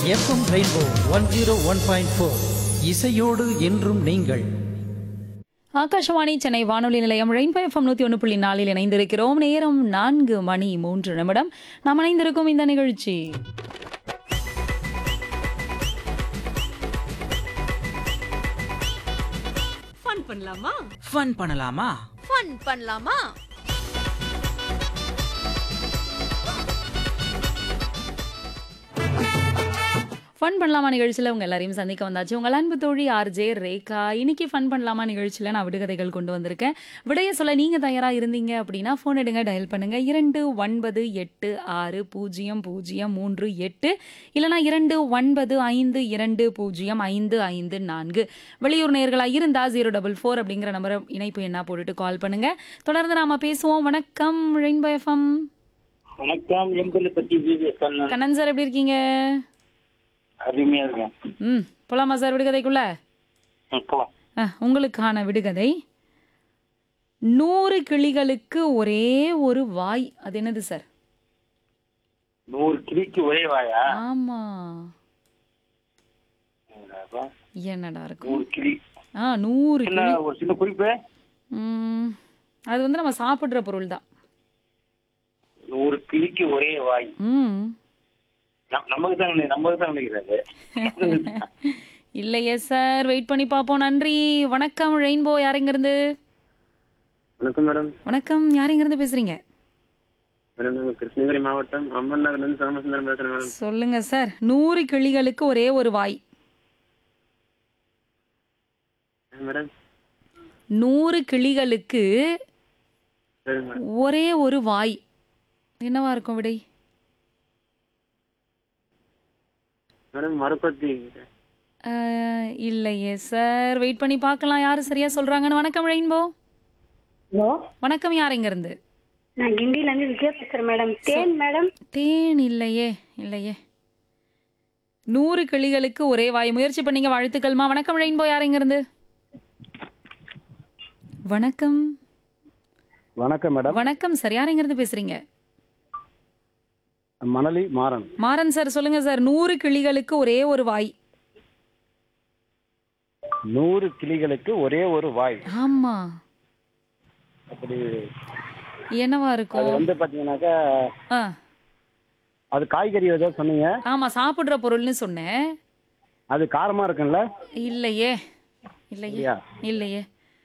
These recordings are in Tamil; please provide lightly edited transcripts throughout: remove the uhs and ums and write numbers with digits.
எஃப்எம் ரெயின்போ 101.4 இசையோடு என்றும் நீங்கள். ஆகாஷவாணி சென்னை வானொலி நிலையம் ரெயின்போ எஃப்எம் 101.4 இணைந்திருக்கிறோம். நேரம் 4:03. நாம் இணைந்திருக்கும் இந்த நிகழ்ச்சி ஃபன் பண்ணலாமா? ஃபன் பண்ணலாமா? ஃபன் பண்ணலாமா? ஃபன் பண்ணலாமா நிகழ்ச்சியில் உங்கள் எல்லாரையும் சந்திக்க வந்தாச்சு. உங்கள் அன்பு தோழி ஆர்ஜே ரேகா. இன்னைக்கு ஃபன் பண்ணலாமா நிகழ்ச்சியில் நான் விடுகதைகள் கொண்டு வந்திருக்கேன். விடைய சொல்ல நீங்கள் தயாராக இருந்தீங்க அப்படின்னா ஃபோன் எடுங்க, டயல் பண்ணுங்கள் 2986000338 இல்லைனா 2952205554. வெளியூர் நேயர்களாக இருந்தால் 044 அப்படிங்கிற நம்பரை இணைப்பு எண்ணா போட்டுட்டு கால் பண்ணுங்கள். தொடர்ந்து நாம பேசுவோம். வணக்கம் ரெயின்போ எஃப்எம். வணக்கம். கண்ணன் சார் எப்படி இருக்கீங்க? அருமையா இருக்கேன். போலாமா சார் விடுகதைக்குள்ள? உங்களுக்கான விடுகதை, 100 கிளிகளுக்கு ஒரே ஒரு வாய். அது என்னது சார்? 100 கிளிக்கு ஒரே வாயா? ஆமா. என்னடா இருக்கும்? 100 கிளி. 100 சின்ன கிளி. ஒரு சின்ன குறிப்பு. அது வந்து நம்ம சாப்பிடுற பொருள் தான். 100 கிளிக்கு ஒரே வாய். நமக்கு தான் நினைக்கிறாரு. இல்லையே சார், வெயிட் பண்ணி பார்ப்போம். நன்றி. வணக்கம் ரெயின்போ. யாருங்க இருந்து? வணக்கம் மேடம். வணக்கம், யாருங்க இருந்து பேசுறீங்க? மேடம், கிருஷ்ணகிரி மாவட்டம் அம்மன் நகர்ல இருந்து சோமசுந்தரம் பேசுறேன் மேடம். சொல்லுங்க சார். 100 கிளிகளுக்கு ஒரே ஒரு வாய். மேடம், 100 கிளிகளுக்கு சரி மேடம். ஒரே ஒரு வாய். என்னவா இருக்கும் விடை? மேடம், மரப்பத்தி. இல்லையே சார், வெயிட் பண்ணி பார்க்கலாம் யாரு சரியா சொல்றாங்கன்னு. வணக்கம் ரெயின்போ. ஹலோ, வணக்கம், யார் எங்க இருந்து? நான் கிண்டில இருந்து விஜயா பேசுறேன் மேடம். தேன் மேடம். தேன் இல்லையே. இல்லையே. 100 கிளிகளுக்கு ஒரே வாய். முயற்சி பண்ணீங்க, வாழ்த்துக்கள்மா. வணக்கம் ரெயின்போ. யார் எங்க இருந்து? வணக்கம். வணக்கம் மேடம். வணக்கம் சார், யார் எங்க இருந்து பேசுறீங்க? மணலி மாறன். மாறன் சார், சொல்லுங்க சார். 100 கிளிகளுக்கு ஒரே ஒரு வாய். 100 கிளிகளுக்கு ஒரே ஒரு வாய். ஆமா. அப்படி என்னவா அது இருக்கும்? வந்து பாத்தீங்கன்னாக்கா ஆ, அது காய்கறி ஏதோ சொன்னீங்க. ஆமா, சாப்பிடுற பொருள்னு சொன்னேன். அது காரமா இருக்குல்ல? இல்லையே. இல்லையே. இல்லையா? இல்லையே.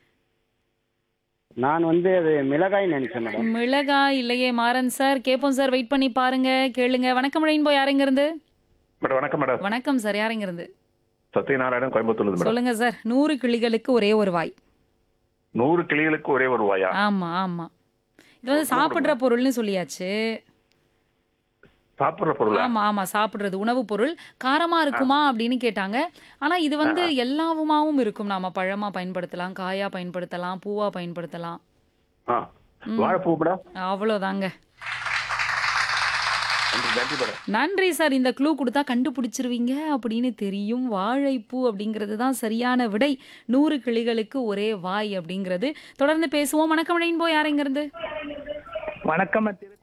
நான் வந்து அது மிளகாய் நினைச்சேன் மேடம். மிளகாய் இல்லையே மாறன் சார். கேட்போம் சார், வெயிட் பண்ணி பாருங்க, கேளுங்க. வணக்கம் ரெயின்போ. யார் எங்க இருந்து? மேடம் வணக்கம் மேடம். வணக்கம் சார், யார் எங்க இருந்து? சத்யநாராயணன், கோயம்புத்தூர்ல மேடம். சொல்லுங்க சார். 100 கிளிகளுக்கு ஒரே ஒரு வாய். 100 கிளிகளுக்கு ஒரே ஒரு வாயா? ஆமா ஆமா. இது வந்து சாப்பிடுற பொருள்னு சொல்லியாச்சு. சாப்பிடுற பொருளா? ஆமா ஆமா, சாப்பிடுறது உணவு பொருள். காரமா இருக்குமா அப்படின்னு கேட்டாங்க. ஆனா இது வந்து எல்லாவுமாவும் இருக்கும். நாம பழமா பயன்படுத்தலாம், காயா பயன்படுத்தலாம், பூவா பயன்படுத்தலாம். வாழைப்பூ மேடம். அவ்வளோதாங்க. நன்றி மேடம். நன்றி சார். இந்த க்ளூ கொடுத்தா கண்டுபிடிச்சிருவீங்க அப்படின்னு தெரியும். வாழைப்பூ அப்படிங்கிறது தான் சரியான விடை. 100 கிளிகளுக்கு ஒரே வாய் அப்படிங்கிறது. தொடர்ந்து பேசுவோம். வணக்கம் ரெயின்போ. யார் எங்க இருந்து? வணக்கம்.